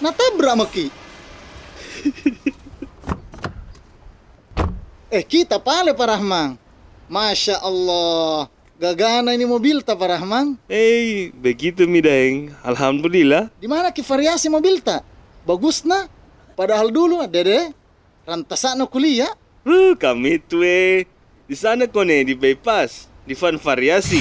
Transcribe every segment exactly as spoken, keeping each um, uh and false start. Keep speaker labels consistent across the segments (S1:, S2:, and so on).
S1: natabrak maki. eh kita pale Pak Rahman. Masya Allah, gagana ini mobil ta Pak Rahman.
S2: Eh, begitu mi Daeng. Alhamdulillah.
S1: Di mana ki variasi mobil ta? Bagus na. Padahal dulu dede rantasana kuliah.
S2: Uh, kami itu eh. Di sana kone di bypass, di Van Variasi.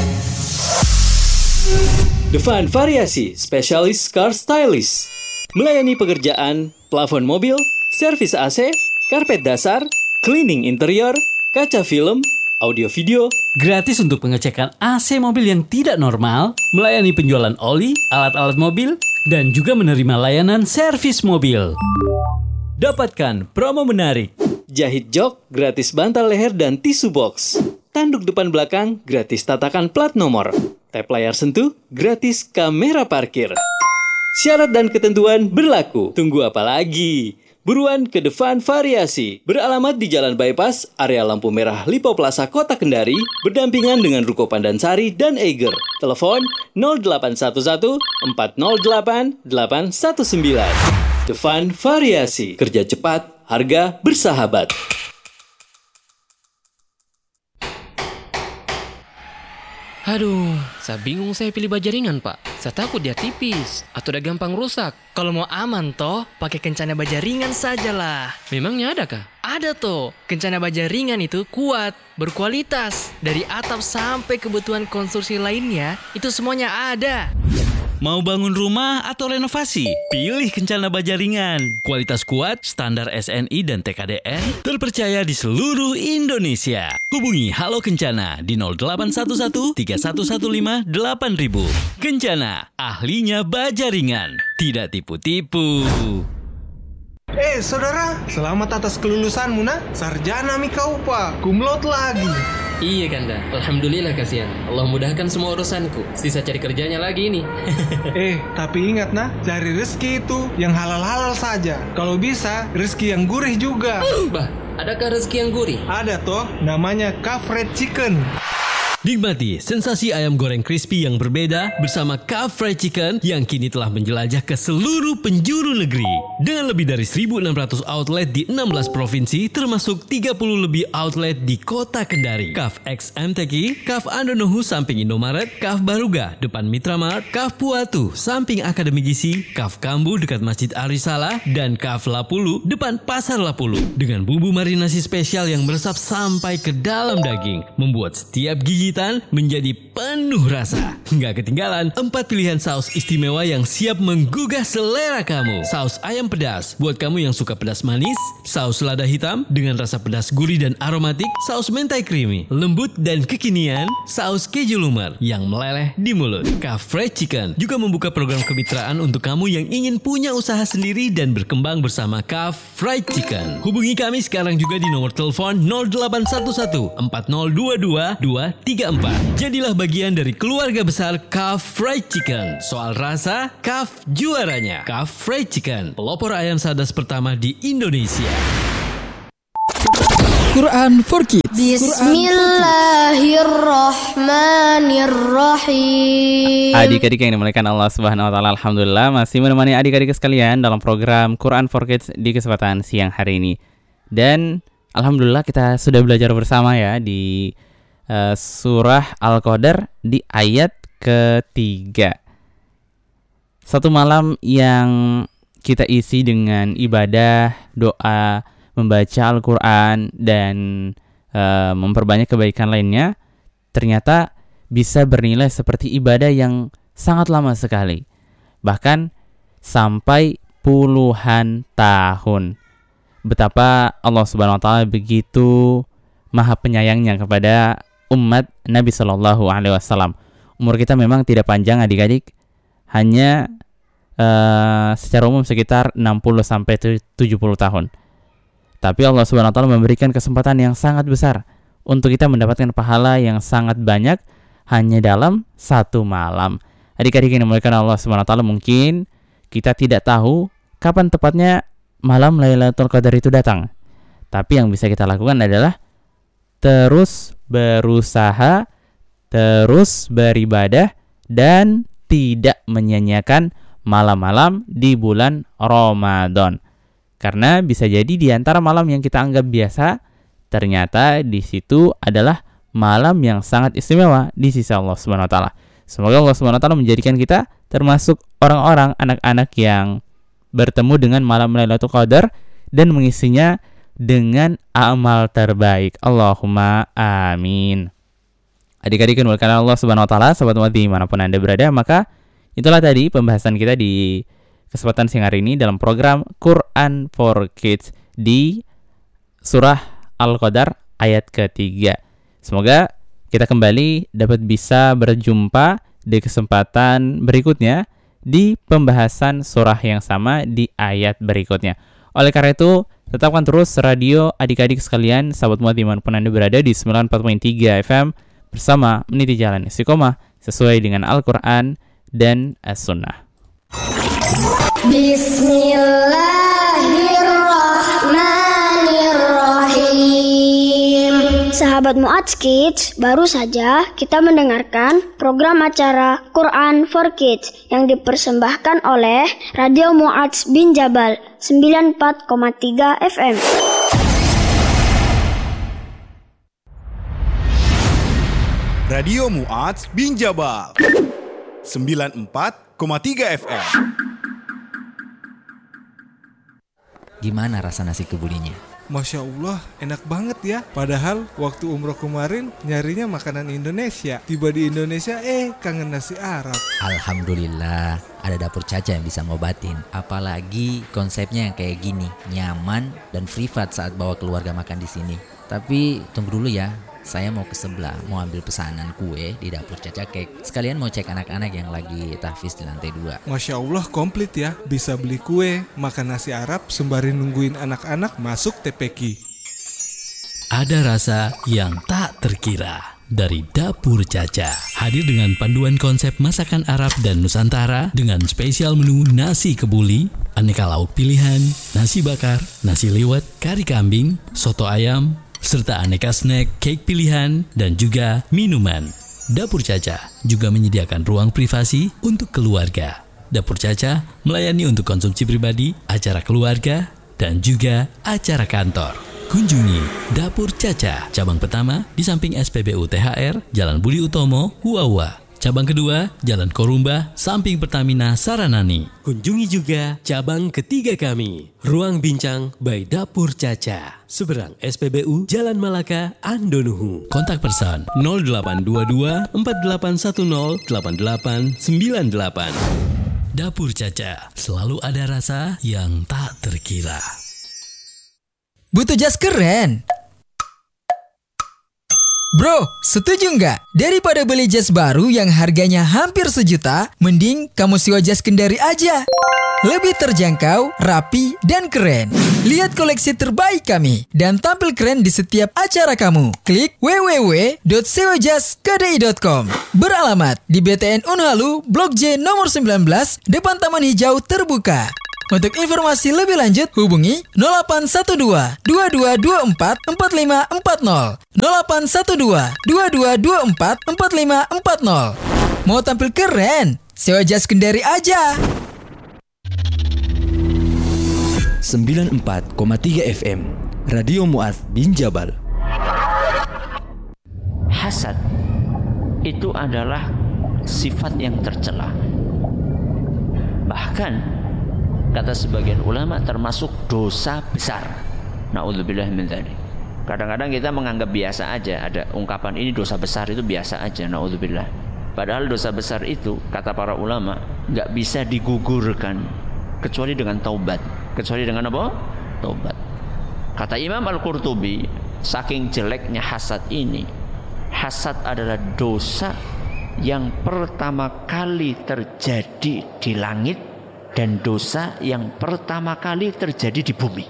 S3: The Van Variasi, spesialis car stylist. Melayani pekerjaan, plafon mobil, servis A C, karpet dasar, cleaning interior, kaca film, audio video, gratis untuk pengecekan A C mobil yang tidak normal, melayani penjualan oli, alat-alat mobil, dan juga menerima layanan servis mobil. Dapatkan promo menarik. Jahit jok, gratis bantal leher dan tisu box. Tanduk depan belakang, gratis tatakan plat nomor. Tap layar sentuh, gratis kamera parkir. Syarat dan ketentuan berlaku. Tunggu apa lagi? Buruan ke The Van Variasi. Beralamat di Jalan Bypass, area lampu merah Lipo Plaza, Kota Kendari, berdampingan dengan Ruko Pandansari dan Eiger. Telepon nol delapan satu satu empat nol delapan delapan satu sembilan. The Van Variasi. Kerja cepat, harga bersahabat.
S4: Aduh, saya bingung saya pilih baja ringan, Pak. Saya takut dia tipis atau udah gampang rusak. Kalau mau aman toh, pakai Kencana baja ringan sajalah. Memangnya ada kah? Ada toh. Kencana baja ringan itu kuat, berkualitas. Dari atap sampai kebutuhan konstruksi lainnya, itu semuanya ada.
S5: Mau bangun rumah atau renovasi? Pilih Kencana Baja Ringan. Kualitas kuat, standar S N I dan T K D R, terpercaya di seluruh Indonesia. Hubungi Halo Kencana di nol delapan satu satu tiga satu satu lima delapan ribu. Kencana, ahlinya baja ringan. Tidak tipu-tipu.
S6: Eh saudara, selamat atas kelulusanmu nak. Sarjana mi kau pak, kumlot lagi.
S4: Iya Kanda, alhamdulillah kasihan. Allah mudahkan semua urusanku. Sisa cari kerjanya lagi ini.
S6: Eh, tapi ingat nah, cari rezeki itu yang halal-halal saja. Kalau bisa, rezeki yang gurih juga.
S4: Bah, adakah rezeki yang gurih?
S6: Ada toh, namanya Kaf Fried Chicken.
S5: Nikmati sensasi ayam goreng crispy yang berbeda bersama Kaf Fried Chicken yang kini telah menjelajah ke seluruh penjuru negeri. Dengan lebih dari seribu enam ratus outlet di enam belas provinsi termasuk tiga puluh lebih outlet di Kota Kendari. Kaf X M T Q, Kaf Andonohu samping Indomaret, Kaf Baruga depan Mitramart, Kaf Puatu samping Akademi Gizi, Kaf Kambu dekat Masjid Arisala, dan Kaf Lapulu depan Pasar Lapulu. Dengan bumbu marinasi spesial yang meresap sampai ke dalam daging, membuat setiap gigi menjadi penuh rasa. Nggak ketinggalan empat pilihan saus istimewa yang siap menggugah selera kamu. Saus ayam pedas buat kamu yang suka pedas manis, saus lada hitam dengan rasa pedas gurih dan aromatik, saus mentai creamy, lembut dan kekinian, saus keju lumer yang meleleh di mulut. Kaf Fried Chicken juga membuka program kemitraan untuk kamu yang ingin punya usaha sendiri dan berkembang bersama Kaf Fried Chicken. Hubungi kami sekarang juga di nomor telepon nol delapan satu satu empat nol dua dua dua tiga empat. Jadilah bagian dari keluarga besar Kaf Fried Chicken. Soal rasa, Kaf juaranya. Kaf Fried Chicken, pelopor ayam sadas pertama di Indonesia.
S7: Quran for Kids.
S8: Bismillahirrahmanirrahim. Adik-adik yang dimuliakan Allah Subhanahu wa taala, alhamdulillah masih menemani adik-adik sekalian dalam program Quran for Kids di kesempatan siang hari ini. Dan alhamdulillah kita sudah belajar bersama ya di Uh, surah Al-Qadar di ayat ketiga. Satu malam yang kita isi dengan ibadah, doa, membaca Al-Quran, dan uh, memperbanyak kebaikan lainnya, ternyata bisa bernilai seperti ibadah yang sangat lama sekali. Bahkan sampai puluhan tahun. Betapa Allah Subhanahu wa taala begitu maha penyayangnya kepada umat Nabi Shallallahu Alaihi Wasallam. Umur kita memang tidak panjang adik-adik, hanya uh, secara umum sekitar enam puluh sampai tujuh puluh tahun. Tapi Allah Subhanahu Wa Taala memberikan kesempatan yang sangat besar untuk kita mendapatkan pahala yang sangat banyak hanya dalam satu malam. Adik-adik yang dimuliakan Allah Subhanahu Wa Taala, mungkin kita tidak tahu kapan tepatnya malam Lailatul Qadar itu datang. Tapi yang bisa kita lakukan adalah terus berusaha, terus beribadah, dan tidak menyanyiakan malam-malam di bulan Ramadan. Karena bisa jadi di antara malam yang kita anggap biasa, ternyata di situ adalah malam yang sangat istimewa di sisi Allah Subhanahu wa taala. Semoga Allah Subhanahu wa taala menjadikan kita termasuk orang-orang anak-anak yang bertemu dengan malam Lailatul Qadar dan mengisinya dengan amal terbaik. Allahumma amin. Adik-adik yang dimuliakan Allah Subhanahu wa taala, sahabat umat dimanapun Anda berada, maka itulah tadi pembahasan kita di kesempatan siang hari ini dalam program Quran for Kids di surah Al-Qadar ayat ketiga. Semoga kita kembali dapat bisa berjumpa di kesempatan berikutnya di pembahasan surah yang sama di ayat berikutnya. Oleh karena itu, tetapkan terus radio adik-adik sekalian, sahabat umat dimanapun Anda berada di sembilan puluh empat koma tiga F M bersama meniti jalan istiqomah sesuai dengan Al-Quran dan As-Sunnah.
S7: Bismillahirrahmanirrahim. Sahabat Mu'adz Kids, baru saja kita mendengarkan program acara Quran for Kids yang dipersembahkan oleh Radio Mu'adz bin Jabal sembilan puluh empat koma tiga F M.
S9: Radio Mu'adz bin Jabal sembilan puluh empat koma tiga F M.
S10: Gimana rasa nasi kebulinya?
S6: Masya Allah, enak banget ya. Padahal waktu umroh kemarin nyarinya makanan Indonesia. Tiba di Indonesia, eh kangen nasi Arab.
S10: Alhamdulillah, ada Dapur Caca yang bisa ngobatin. Apalagi konsepnya yang kayak gini, nyaman dan privat saat bawa keluarga makan di sini. Tapi tunggu dulu ya, saya mau ke sebelah, mau ambil pesanan kue di Dapur Caca Cake. Sekalian mau cek anak-anak yang lagi tahfiz di lantai dua.
S6: Masya Allah, komplit ya. Bisa beli kue, makan nasi Arab, sembari nungguin anak-anak masuk T P Q.
S5: Ada rasa yang tak terkira dari Dapur Caca. Hadir dengan panduan konsep masakan Arab dan Nusantara dengan spesial menu nasi kebuli, aneka lauk pilihan, nasi bakar, nasi liwet, kari kambing, soto ayam, serta aneka snack, cake pilihan, dan juga minuman. Dapur Caca juga menyediakan ruang privasi untuk keluarga. Dapur Caca melayani untuk konsumsi pribadi, acara keluarga, dan juga acara kantor. Kunjungi Dapur Caca, cabang pertama di samping S P B U T H R, Jalan Budi Utomo, Huawa. Cabang kedua, Jalan Korumba, samping Pertamina Saranani.
S11: Kunjungi juga cabang ketiga kami, Ruang Bincang by Dapur Caca, seberang S P B U Jalan Malaka, Andonuhu.
S5: Kontak person nol delapan dua dua empat delapan satu nol delapan delapan sembilan delapan. Dapur Caca, selalu ada rasa yang tak terkira.
S12: Butuh jas keren? Bro, setuju nggak? Daripada beli jas baru yang harganya hampir sejuta, mending kamu sewa jas Kendari aja. Lebih terjangkau, rapi, dan keren. Lihat koleksi terbaik kami dan tampil keren di setiap acara kamu. Klik w w w dot sewa jas kendari dot com. Beralamat di B T N Unhalu, Blok J nomor sembilan belas, depan Taman Hijau Terbuka. Untuk informasi lebih lanjut, hubungi nol delapan satu dua dua dua dua empat empat lima empat nol, nol delapan satu dua dua dua dua empat empat lima empat nol. Mau tampil keren? Sewa jas Kendari aja.
S13: sembilan puluh empat koma tiga F M Radio Mu'adz bin Jabal.
S14: Hasad itu adalah sifat yang tercela. Bahkan kata sebagian ulama termasuk dosa besar. Na'udzubillah min dzalik. Kadang-kadang kita menganggap biasa aja, ada ungkapan ini dosa besar, itu biasa aja, na'udzubillah. Padahal dosa besar itu, kata para ulama, nggak bisa digugurkan kecuali dengan taubat. Kecuali dengan apa? Taubat. Kata Imam Al-Qurtubi, saking jeleknya hasad ini, hasad adalah dosa yang pertama kali terjadi di langit dan dosa yang pertama kali terjadi di bumi.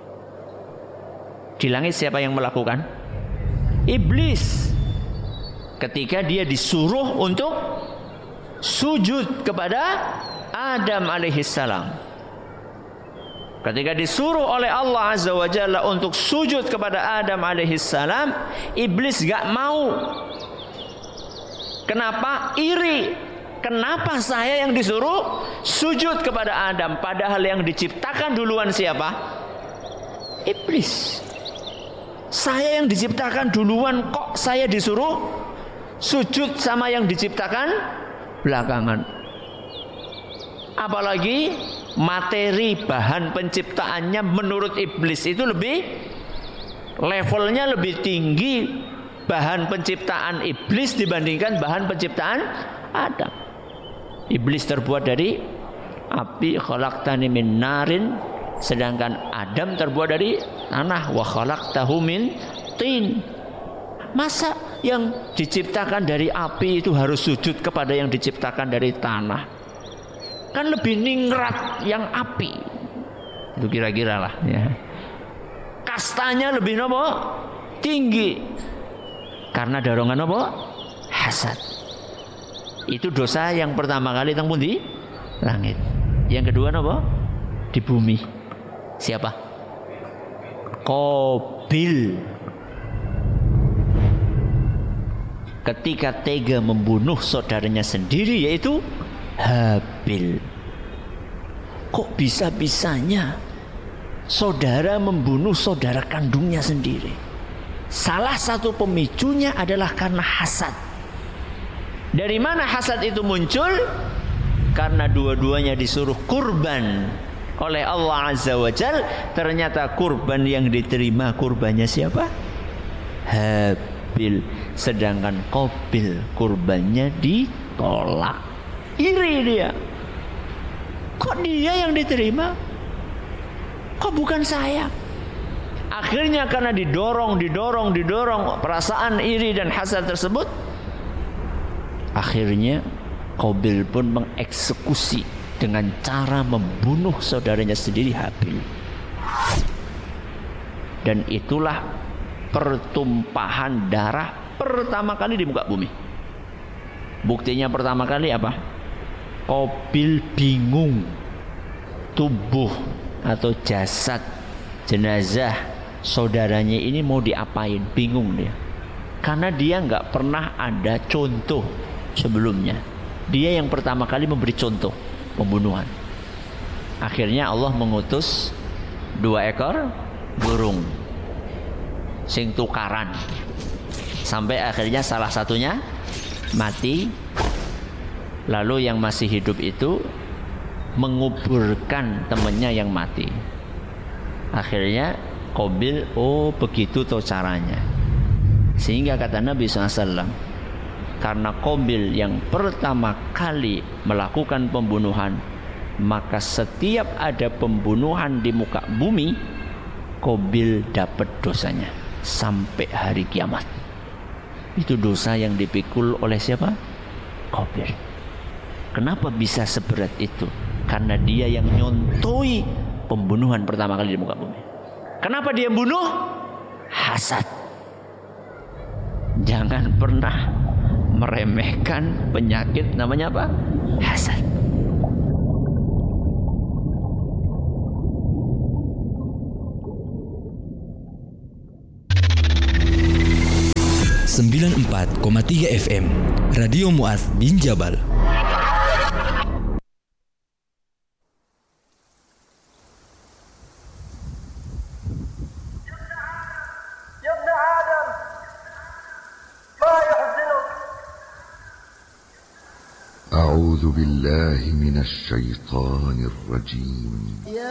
S14: Di langit siapa yang melakukan? Iblis. Ketika dia disuruh untuk sujud kepada Adam alaihissalam. Ketika disuruh oleh Allah Azza wa Jalla untuk sujud kepada Adam alaihissalam, iblis gak mau. Kenapa? Iri. Kenapa saya yang disuruh sujud kepada Adam, padahal yang diciptakan duluan siapa? Iblis. Saya yang diciptakan duluan, kok saya disuruh sujud sama yang diciptakan belakangan? Apalagi materi bahan penciptaannya menurut iblis itu lebih levelnya lebih tinggi bahan penciptaan iblis dibandingkan bahan penciptaan Adam. Iblis terbuat dari api, khalaqtani min narin, sedangkan Adam terbuat dari tanah, wa khalaqtahu min tin. Masa yang diciptakan dari api itu harus sujud kepada yang diciptakan dari tanah? Kan lebih ningrat yang api. Itu kira-kira lah ya. Kastanya lebih nopo? Tinggi. Karena dorongan nopo? Hasad. Itu dosa yang pertama kali teng pundi? Langit. Yang kedua nopo? Di bumi. Siapa? Qabil. Ketika tega membunuh saudaranya sendiri, yaitu Habil. Kok bisa-bisanya saudara membunuh saudara kandungnya sendiri? Salah satu pemicunya adalah karena hasad. Dari mana hasad itu muncul? Karena dua-duanya disuruh kurban oleh Allah Azza wa Jal. Ternyata kurban yang diterima kurbannya siapa? Habil. Sedangkan Qabil kurbannya ditolak. Iri dia. Kok dia yang diterima? Kok bukan saya? Akhirnya karena didorong, didorong, didorong perasaan iri dan hasad tersebut, akhirnya Qabil pun mengeksekusi dengan cara membunuh saudaranya sendiri, Habil. Dan itulah pertumpahan darah pertama kali di muka bumi. Buktinya pertama kali apa? Qabil bingung tubuh atau jasad jenazah saudaranya ini mau diapain, bingung dia. Karena dia nggak pernah ada contoh sebelumnya. Dia yang pertama kali memberi contoh pembunuhan. Akhirnya Allah mengutus dua ekor burung sing tukaran sampai akhirnya salah satunya mati. Lalu yang masih hidup itu menguburkan temannya yang mati. Akhirnya Qabil, oh begitu tuh caranya. Sehingga kata Nabi shallallahu alaihi wasallam, karena Qabil yang pertama kali melakukan pembunuhan, maka setiap ada pembunuhan di muka bumi, Qabil dapat dosanya sampai hari kiamat. Itu dosa yang dipikul oleh siapa? Qabil. Kenapa bisa seberat itu? Karena dia yang nyontoi pembunuhan pertama kali di muka bumi. Kenapa dia bunuh? Hasad. Jangan pernah meremehkan penyakit namanya apa? Hasad.
S13: sembilan puluh empat koma tiga F M Radio Mu'adz bin Jabal.
S15: أعوذ بالله من الشيطان الرجيم